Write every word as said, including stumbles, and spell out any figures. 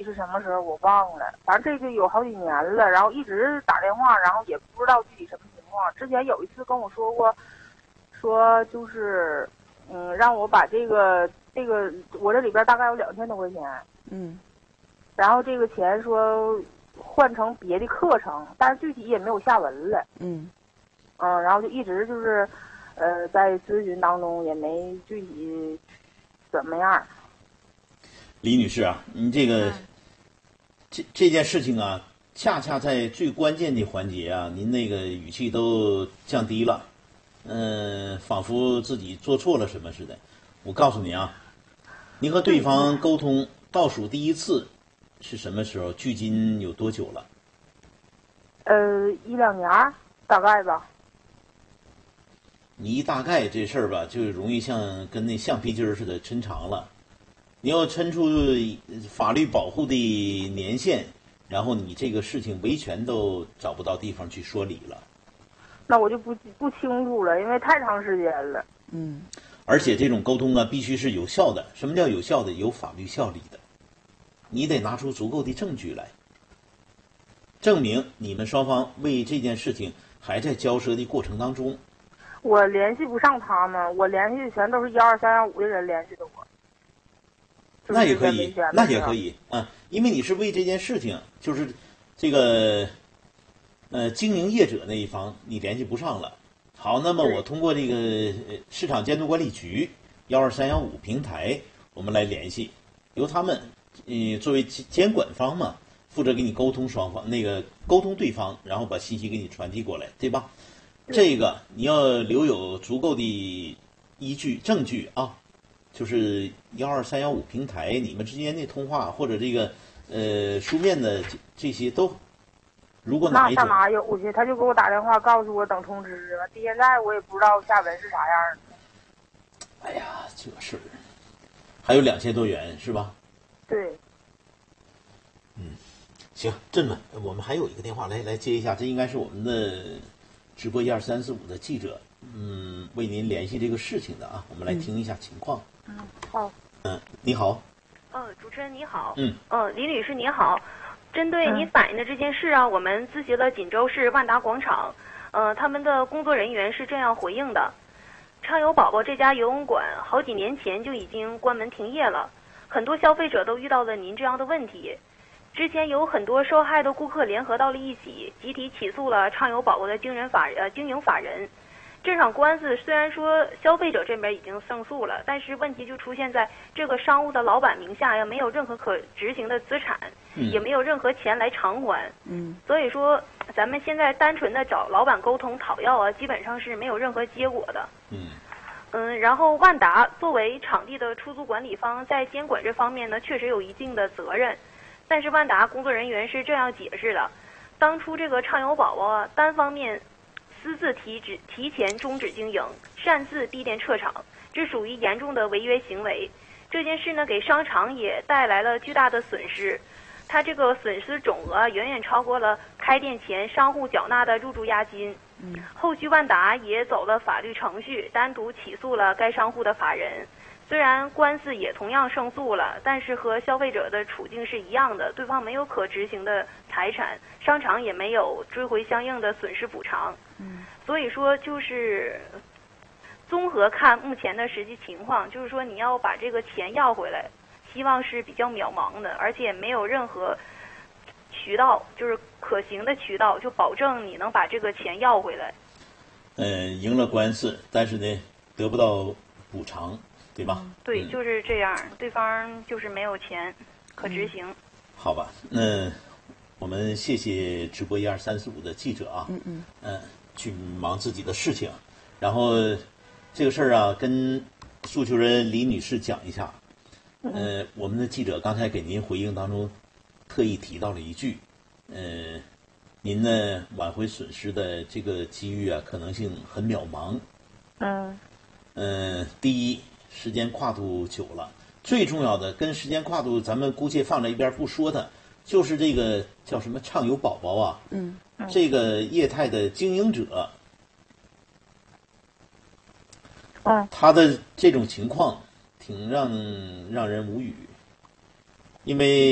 是什么时候我忘了，反正这就有好几年了，然后一直打电话，然后也不知道具体什么情况。之前有一次跟我说过，说就是嗯让我把这个这个我这里边大概有两千多块钱， 嗯， 然后这个钱说换成别的课程，但是具体也没有下文了。 嗯嗯，然后就一直就是呃在咨询当中也没具体怎么样。 李女士啊，你这个、嗯、这这件事情啊，恰恰在最关键的环节啊，您那个语气都降低了，嗯、呃，仿佛自己做错了什么似的。我告诉你啊，您和对方沟通倒数第一次是什么时候？距今有多久了？ 呃，一两年大概吧。 你一大概这事儿吧，就容易像跟那橡皮筋似的抻长了。你要抻出法律保护的年限，然后你这个事情维权都找不到地方去说理了。 那我就不不清楚了，因为太长时间了。 嗯。 而且这种沟通啊，必须是有效的。什么叫有效的？有法律效力的。你得拿出足够的证据来，证明你们双方为这件事情还在交涉的过程当中。 我联系不上他们，我联系的全都是幺二三幺五的人联系的我。 那也可以，那也可以啊，因为你是为这件事情，就是这个呃经营业者那一方你联系不上了。好，那么我通过这个市场监督管理局幺二三幺五平台，我们来联系，由他们嗯作为监管方嘛，负责给你沟通双方那个沟通对方，然后把信息给你传递过来，对吧？这个你要留有足够的依据证据啊。就是幺二三幺五平台，你们之间的通话或者这个呃书面的这这些都，如果哪一种那上哪有去？他就给我打电话告诉我等通知，完现在我也不知道下文是啥样的。 哎呀，这个事儿还有两千多元是吧？ 对。 嗯，行，这么我们还有一个电话来来接一下，这应该是我们的直播一二三四五的记者，嗯，为您联系这个事情的啊，我们来听一下情况。 嗯，好。 嗯，你好。 嗯，主持人你好。 嗯。 嗯，李女士你好，针对你反映的这件事啊，我们咨询了锦州市万达广场，呃，他们的工作人员是这样回应的：畅游宝宝这家游泳馆好几年前就已经关门停业了，很多消费者都遇到了您这样的问题。之前有很多受害的顾客联合到了一起，集体起诉了畅游宝宝的经人法呃经营法人。这场官司虽然说消费者这边已经胜诉了，但是问题就出现在这个商务的老板名下呀，没有任何可执行的资产， 嗯、 也没有任何钱来偿还。 嗯， 所以说咱们现在单纯的找老板沟通讨要啊，基本上是没有任何结果的。 嗯。 嗯，然后万达作为场地的出租管理方，在监管这方面呢，确实有一定的责任。但是万达工作人员是这样解释的：当初这个畅游宝宝啊，单方面私自提止提前终止经营，擅自闭店撤场，这属于严重的违约行为。这件事呢，给商场也带来了巨大的损失，它这个损失总额远远超过了开店前商户缴纳的入住押金。 嗯， 后续万达也走了法律程序，单独起诉了该商户的法人。虽然官司也同样胜诉了，但是和消费者的处境是一样的，对方没有可执行的财产，商场也没有追回相应的损失补偿。 嗯， 所以说就是综合看目前的实际情况，就是说你要把这个钱要回来，希望是比较渺茫的，而且没有任何渠道，就是可行的渠道，就保证你能把这个钱要回来。 嗯，赢了官司，但是呢，得不到补偿。对吧？ 对， 嗯、 就是这样，对方就是没有钱可执行。 嗯、好吧，那我们谢谢直播一二三四五的记者啊， 嗯嗯， 嗯，去忙自己的事情，然后这个事儿啊，跟诉求人李女士讲一下。呃，我们的记者刚才给您回应当中，特意提到了一句，呃，您呢挽回损失的这个机遇啊，可能性很渺茫。 嗯。 呃，第一。时间跨度久了，最重要的跟时间跨度咱们姑且放在一边不说的，就是这个叫什么畅游宝宝啊， 嗯， 这个业态的经营者， 嗯， 他的这种情况挺让让人无语，因为